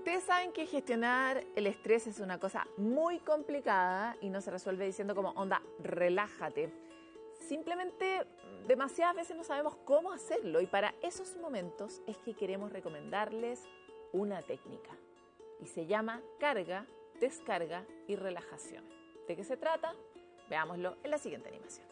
Ustedes saben que gestionar el estrés es una cosa muy complicada y no se resuelve diciendo como, onda, relájate. Simplemente demasiadas veces no sabemos cómo hacerlo y para esos momentos es que queremos recomendarles una técnica. Y se llama carga, descarga y relajación. ¿De qué se trata? Veámoslo en la siguiente animación.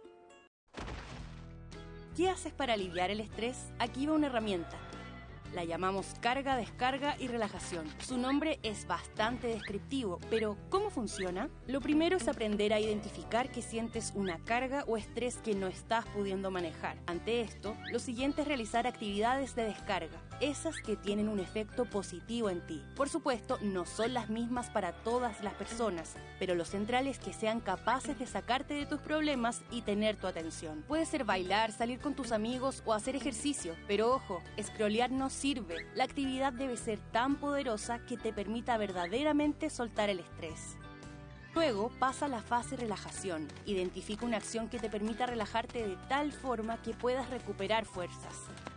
¿Qué haces para aliviar el estrés? Aquí va una herramienta. La llamamos carga, descarga y relajación. Su nombre es bastante descriptivo, pero ¿cómo funciona? Lo primero es aprender a identificar que sientes una carga o estrés que no estás pudiendo manejar. Ante esto, lo siguiente es realizar actividades de descarga, esas que tienen un efecto positivo en ti. Por supuesto, no son las mismas para todas las personas, pero lo central es que sean capaces de sacarte de tus problemas y tener tu atención. Puede ser bailar, salir con tus amigos o hacer ejercicio, pero ojo, scrollear no sirve. La actividad debe ser tan poderosa que te permita verdaderamente soltar el estrés. Luego pasa a la fase relajación. Identifica una acción que te permita relajarte de tal forma que puedas recuperar fuerzas.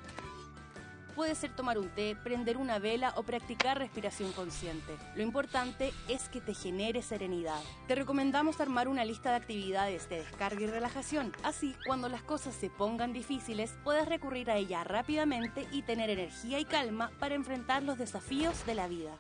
Puede ser tomar un té, prender una vela o practicar respiración consciente. Lo importante es que te genere serenidad. Te recomendamos armar una lista de actividades de descarga y relajación. Así, cuando las cosas se pongan difíciles, puedes recurrir a ella rápidamente y tener energía y calma para enfrentar los desafíos de la vida.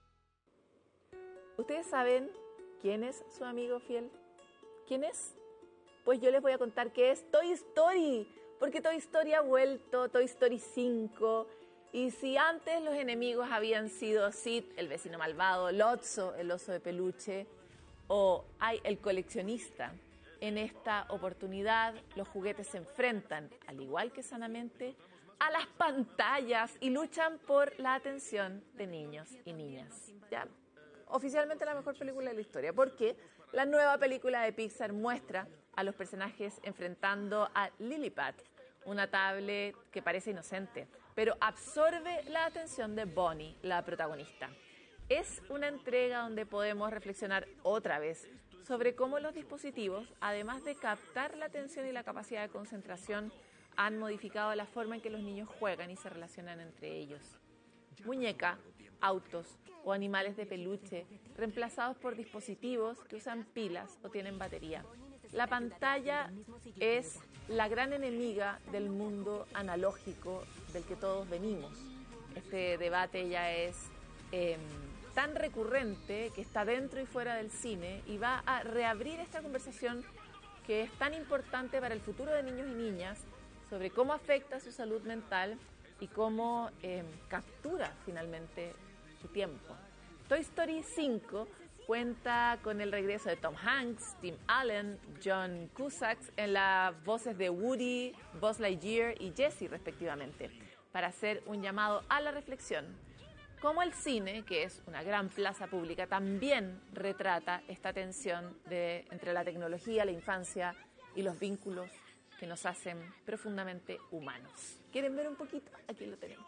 ¿Ustedes saben quién es su amigo fiel? ¿Quién es? Pues yo les voy a contar qué es Toy Story. Porque Toy Story ha vuelto, Toy Story 5, y si antes los enemigos habían sido Sid, el vecino malvado, Lotso, el oso de peluche, o el coleccionista, en esta oportunidad los juguetes se enfrentan, al igual que sanamente, a las pantallas y luchan por la atención de niños y niñas. ¿Ya? Oficialmente la mejor película de la historia, porque la nueva película de Pixar muestra a los personajes enfrentando a Lilliput, una tablet que parece inocente, pero absorbe la atención de Bonnie, la protagonista. Es una entrega donde podemos reflexionar otra vez sobre cómo los dispositivos, además de captar la atención y la capacidad de concentración, han modificado la forma en que los niños juegan y se relacionan entre ellos. Muñeca, autos o animales de peluche reemplazados por dispositivos que usan pilas o tienen batería. La pantalla es la gran enemiga del mundo analógico del que todos venimos. Este debate ya es tan recurrente que está dentro y fuera del cine y va a reabrir esta conversación que es tan importante para el futuro de niños y niñas sobre cómo afecta su salud mental y cómo captura finalmente su tiempo. Toy Story 5 cuenta con el regreso de Tom Hanks, Tim Allen, John Cusack en las voces de Woody, Buzz Lightyear y Jessie respectivamente, para hacer un llamado a la reflexión. Como el cine, que es una gran plaza pública, también retrata esta tensión entre la tecnología, la infancia y los vínculos que nos hacen profundamente humanos. ¿Quieren ver un poquito? Aquí lo tenemos.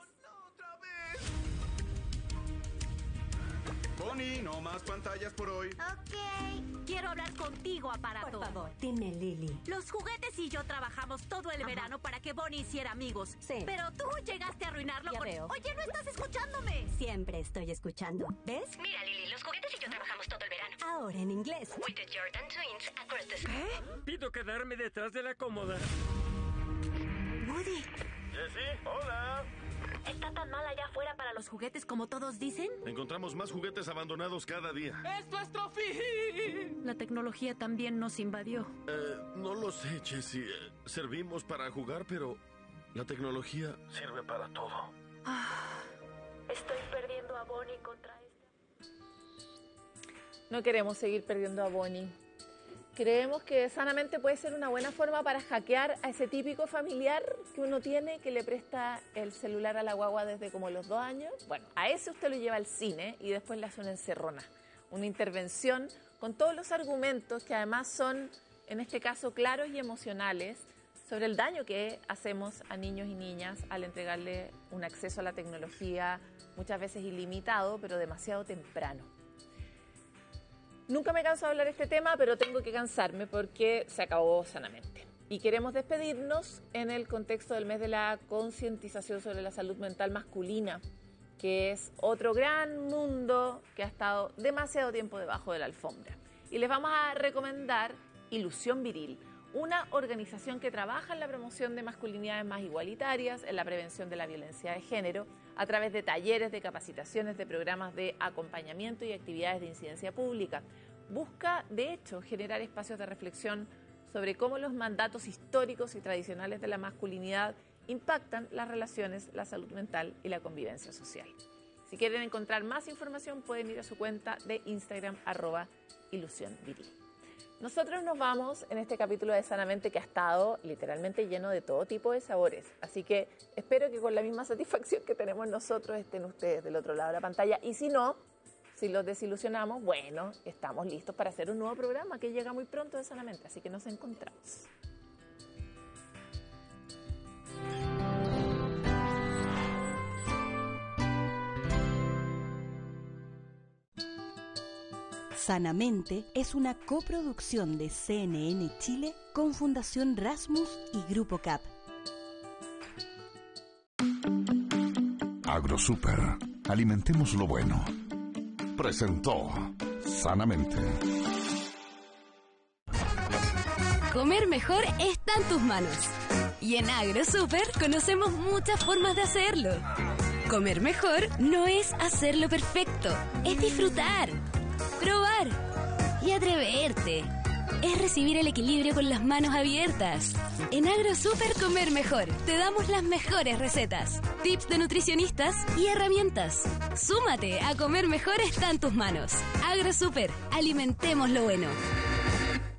Bonnie, no más pantallas por hoy. Ok. Quiero hablar contigo, aparato. Por favor, dime, Lily. Los juguetes y yo trabajamos todo el verano para que Bonnie hiciera amigos. Sí. Pero tú llegaste a arruinarlo Ya con... veo. Oye, no estás escuchándome. Siempre estoy escuchando. ¿Ves? Mira, Lily, los juguetes y yo trabajamos todo el verano. Ahora en inglés. With the Jordan Twins across the sky. Pido quedarme detrás de la cómoda. Woody, Jessie, hola. ¿está tan mal allá afuera para los juguetes como todos dicen? Encontramos más juguetes abandonados cada día. ¡Es nuestro fin! La tecnología también nos invadió. No lo sé, Jessie. Servimos para jugar, pero la tecnología sirve para todo. Estoy perdiendo a Bonnie contra este... No queremos seguir perdiendo a Bonnie. Creemos que sanamente puede ser una buena forma para hackear a ese típico familiar que uno tiene que le presta el celular a la guagua desde como los 2 años. Bueno, a ese usted lo lleva al cine y después le hace una encerrona, una intervención con todos los argumentos que además son, en este caso, claros y emocionales sobre el daño que hacemos a niños y niñas al entregarle un acceso a la tecnología muchas veces ilimitado, pero demasiado temprano. Nunca me canso de hablar de este tema, pero tengo que cansarme porque se acabó sanamente. Y queremos despedirnos en el contexto del mes de la concientización sobre la salud mental masculina. que es otro gran mundo que ha estado demasiado tiempo debajo de la alfombra. Y les vamos a recomendar Ilusión Viril, una organización que trabaja en la promoción de masculinidades más igualitarias, en la prevención de la violencia de género, a través de talleres, de capacitaciones, de programas de acompañamiento y actividades de incidencia pública. Busca, de hecho, generar espacios de reflexión sobre cómo los mandatos históricos y tradicionales de la masculinidad impactan las relaciones, la salud mental y la convivencia social. Si quieren encontrar más información, pueden ir a su cuenta de Instagram, @ilusionviril. Nosotros nos vamos en este capítulo de Sanamente, que ha estado literalmente lleno de todo tipo de sabores. Así que espero que con la misma satisfacción que tenemos nosotros estén ustedes del otro lado de la pantalla. Y si no, si los desilusionamos, bueno, estamos listos para hacer un nuevo programa que llega muy pronto de Sanamente. Así que nos encontramos. Sanamente es una coproducción de CNN Chile con Fundación Rasmus y Grupo CAP. AgroSuper, alimentemos lo bueno. Presentó Sanamente. Comer mejor está en tus manos. Y en AgroSuper conocemos muchas formas de hacerlo. Comer mejor no es hacerlo perfecto, es disfrutar, probar y atreverte. Es recibir el equilibrio con las manos abiertas. En AgroSuper Comer Mejor te damos las mejores recetas, tips de nutricionistas y herramientas. Súmate a Comer Mejor está en tus manos. AgroSuper, alimentemos lo bueno.